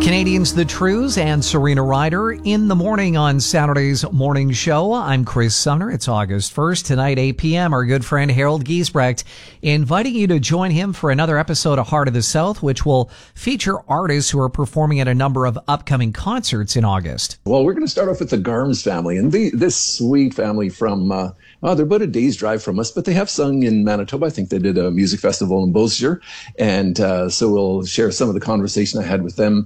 Canadians The Trues and Serena Ryder in the morning on Saturday's morning show. I'm Chris Sumner. It's August 1st. Tonight, 8 p.m., our good friend Harold Giesbrecht inviting you to join him for another episode of Heart of the South, which will feature artists who are performing at a number of upcoming concerts in August. Well, we're going to start off with the Garms family. And this sweet family from, they're about a day's drive from us, but they have sung in Manitoba. I think they did a music festival in Beausejour. And so we'll share some of the conversation I had with them